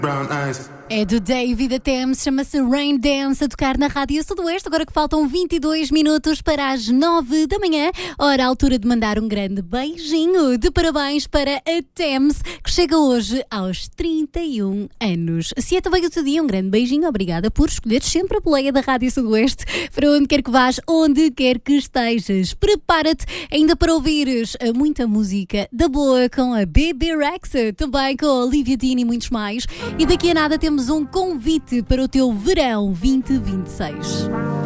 Brown eyes. É do David Thames, chama-se Rain Dance, a tocar na Rádio Sudoeste. Agora que faltam 22 minutos para as 9 da manhã. Ora, a altura de mandar um grande beijinho de parabéns para a Thames, que chega hoje aos 31 anos. Se é também o teu dia, um grande beijinho. Obrigada por escolheres sempre a boleia da Rádio Sudoeste para onde quer que vás, onde quer que estejas. Prepara-te ainda para ouvires muita música da boa com a Bebe Rexha, também com a Olivia Dean e muitos mais. E daqui a nada temos um convite para o teu verão 2026.